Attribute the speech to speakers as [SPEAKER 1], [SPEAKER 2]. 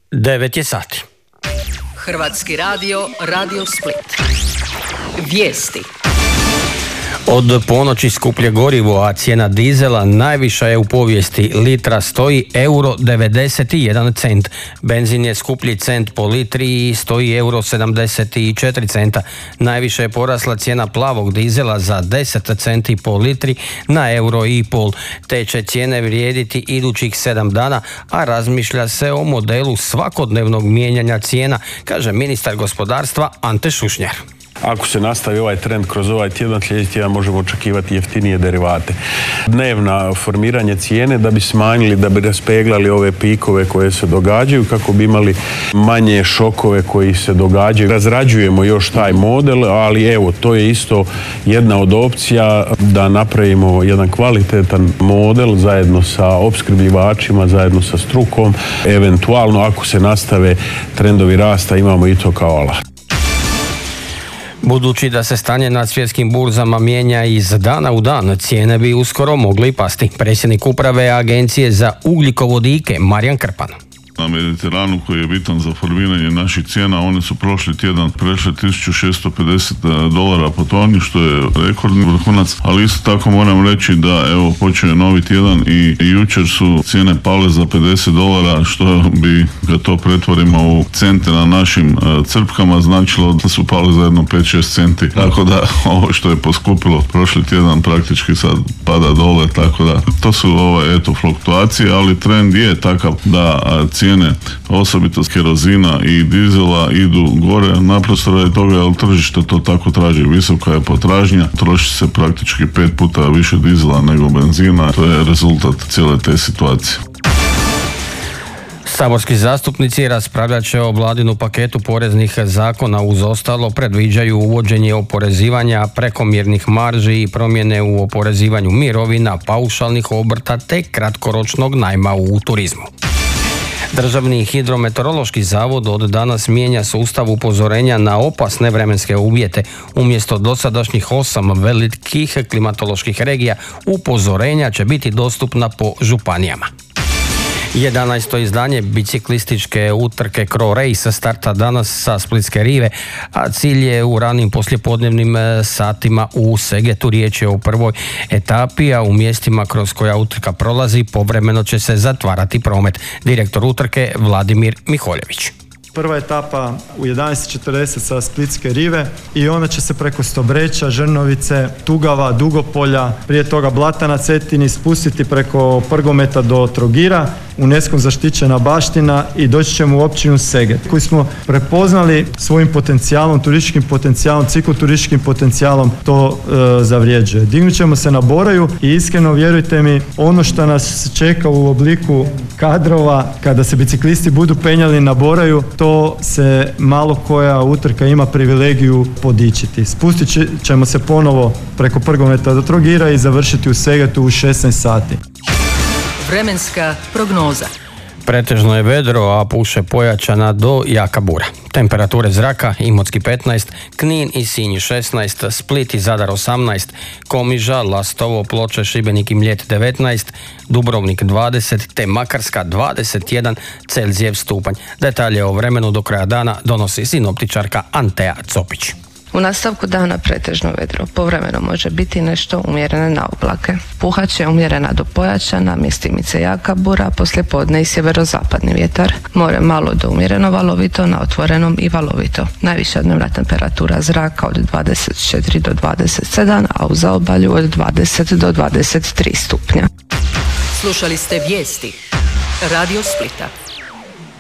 [SPEAKER 1] 9 je sati.
[SPEAKER 2] Hrvatski radio, Radio Split. Vijesti.
[SPEAKER 1] Od ponoći skuplje gorivo, a cijena dizela najviša je u povijesti. Litra stoji €91. Benzin je skuplji cent po litri i stoji €74. Najviše je porasla cijena plavog dizela za 10 centi po litri na €1,5. Te će cijene vrijediti idućih 7 dana, a razmišlja se o modelu svakodnevnog mijenjanja cijena, kaže ministar gospodarstva Ante Šušnjar.
[SPEAKER 3] Ako se nastavi ovaj trend kroz ovaj tjedan, sljedeći tjedan možemo očekivati jeftinije derivate. Dnevna formiranje cijene da bi smanjili, da bi raspeglali ove pikove koje se događaju, kako bi imali manje šokove koji se događaju. Razrađujemo još taj model, ali evo, to je isto jedna od opcija da napravimo jedan kvalitetan model zajedno sa opskrbljivačima, zajedno sa strukom. Eventualno, ako se nastave trendovi rasta, imamo i to kao alat.
[SPEAKER 1] Budući da se stanje na svjetskim burzama mijenja iz dana u dan, cijene bi uskoro mogli pasti. Predsjednik uprave Agencije za ugljikovodike Marijan Krpan.
[SPEAKER 4] Na Mediteranu, koji je bitan za formiranje naših cijena, one su prošli tjedan prešle $1.650 po toni, što je rekordni vrhunac, ali isto tako moram reći da evo počeo je novi tjedan i jučer su cijene pale za $50, što bi ga to pretvorimo u cente na našim crpkama značilo da su pale za jedno 5-6 centi, tako da ovo što je poskupilo prošli tjedan praktički sad pada dole, tako da to su fluktuacije, ali trend je takav da cijene, osobito kerozina i dizela, idu gore, naprosto radi toga jer tržište to tako traži. Visoka je potražnja, troši se praktički 5 puta više dizela nego benzina, to je rezultat cijele te situacije.
[SPEAKER 1] Saborski zastupnici raspravljat će o Vladinu paketu poreznih zakona. Uz ostalo predviđaju uvođenje oporezivanja prekomjernih marži i promjene u oporezivanju mirovina, paušalnih obrta te kratkoročnog najma u turizmu. Državni hidrometeorološki zavod od danas mijenja sustav upozorenja na opasne vremenske uvjete. Umjesto dosadašnjih 8 velikih klimatoloških regija, upozorenja će biti dostupna po županijama. 11. izdanje biciklističke utrke Cro Race starta danas sa Splitske rive, a cilj je u ranim poslijepodnevnim satima u Segetu. Riječ je o prvoj etapi, a u mjestima kroz koja utrka prolazi povremeno će se zatvarati promet. Direktor utrke Vladimir Miholjević.
[SPEAKER 5] Prva etapa u 11:40 sa Splitske rive i ona će se preko Stobreća, Žrnovice, Tugava, Dugopolja, prije toga Blata na Cetini, spustiti preko Prgometa do Trogira, UNESCO zaštićena baština i doći ćemo u općinu Seget, koji smo prepoznali svojim potencijalom, turističkim potencijalom, cikloturističkim potencijalom to zavrijeđuje. Dignut ćemo se na Boraju i iskreno vjerujte mi, ono što nas čeka u obliku kadrova kada se biciklisti budu penjali na Boraju, to se malo koja utrka ima privilegiju podičiti. Spustit ćemo se ponovo preko Prgometa do Trogira i završiti u Segetu u 16 sati.
[SPEAKER 2] Vremenska prognoza.
[SPEAKER 1] Pretežno je vedro, a puše pojačana do jaka bura. Temperature zraka: Imotski 15, Knin i Sinj 16, Split i Zadar 18, Komiža, Lastovo, Ploče, Šibenik i Mljet 19, Dubrovnik 20 te Makarska 21 Celzijev stupanj. Detalje o vremenu do kraja dana donosi sinoptičarka Antea Copić.
[SPEAKER 6] U nastavku dana pretežno vedro, povremeno može biti nešto umjerene na oblake. Puhat će umjerena do pojačana, mjestimice jaka bura, poslijepodne i sjeverozapadni vjetar. More malo do umjereno valovito, na otvorenom i valovito. Najviša dnevna temperatura zraka od 24 do 27, a u zaobalju od 20 do 23 stupnja.
[SPEAKER 2] Slušali ste vijesti Radio Splita.